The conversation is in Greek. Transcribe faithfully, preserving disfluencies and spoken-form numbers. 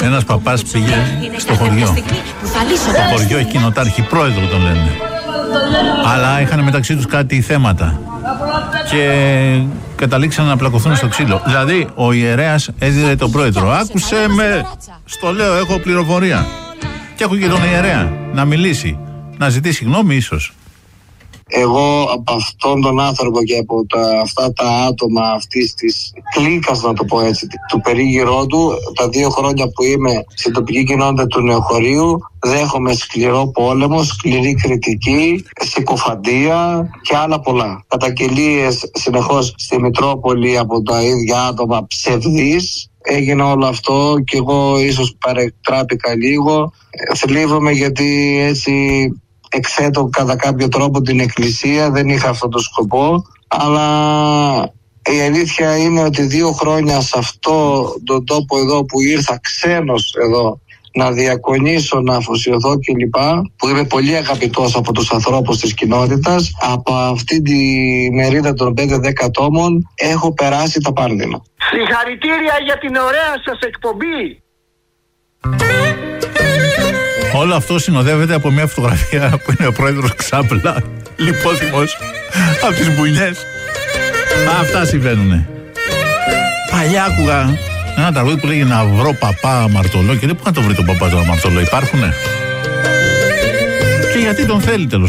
Ένας παπάς πήγε στο χωριό. Το χωριό έχει κοινοτάρχη, πρόεδρο τον λένε. Αλλά είχαν μεταξύ τους κάτι θέματα και καταλήξαν να πλακωθούν στο ξύλο. Δηλαδή ο ιερέας έδινε τον πρόεδρο: άκουσε με, στο λέω, έχω πληροφορία. Και έχω και τον ιερέα να μιλήσει, να ζητήσει γνώμη ίσως. Εγώ από αυτόν τον άνθρωπο και από τα, αυτά τα άτομα αυτής της κλίκας, να το πω έτσι, του περίγυρό του, τα δύο χρόνια που είμαι στην τοπική κοινότητα του Νεοχωρίου, δέχομαι σκληρό πόλεμο, σκληρή κριτική, συκοφαντία και άλλα πολλά. Καταγγελίες συνεχώς στη Μητρόπολη από τα ίδια άτομα ψευδείς. Έγινε όλο αυτό και εγώ ίσως παρεκτράπηκα λίγο. Θλίβομαι γιατί έτσι εκθέτω κατά κάποιο τρόπο την Εκκλησία, δεν είχα αυτό το σκοπό, αλλά η αλήθεια είναι ότι δύο χρόνια σε αυτό τον τόπο εδώ που ήρθα ξένος εδώ να διακονήσω, να αφοσιωθώ κλπ, που είμαι πολύ αγαπητός από τους ανθρώπους της κοινότητας, από αυτή τη μερίδα των πέντε δέκα ατόμων έχω περάσει τα πάρδινα. Συγχαρητήρια για την ωραία σας εκπομπή. Όλο αυτό συνοδεύεται από μια φωτογραφία που είναι ο πρόεδρος ξάπλα, λιπόθυμος από τις μπουνιές. Αυτά συμβαίνουνε. Παλιά άκουγα ένα τραγούδι που λέγει «Να βρω παπά αμαρτωλό» και δεν πού να το βρει τον παπά τον αμαρτωλό, υπάρχουνε. Και γιατί τον θέλει τέλος